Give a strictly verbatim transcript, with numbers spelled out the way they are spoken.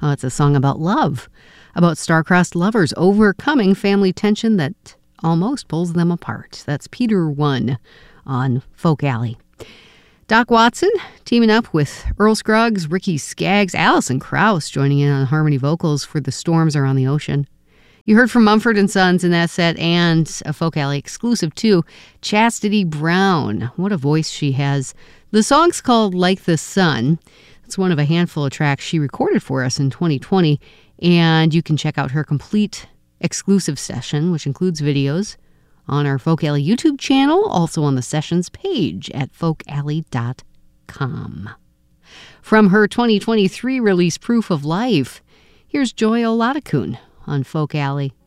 Uh, it's a song about love, about star-crossed lovers overcoming family tension that almost pulls them apart. That's Peter One on Folk Alley. Doc Watson teaming up with Earl Scruggs, Ricky Skaggs, Alison Krauss joining in on harmony vocals for The Storms Are on the Ocean. You heard from Mumford and Sons in that set, and a Folk Alley exclusive too, Chastity Brown. What a voice she has. The song's called Like the Sun. It's one of a handful of tracks she recorded for us in twenty twenty, and you can check out her complete exclusive session, which includes videos, on our Folk Alley YouTube channel, also on the sessions page at folk alley dot com. From her twenty twenty-three release, Proof of Life, here's Joy Olatakun on Folk Alley.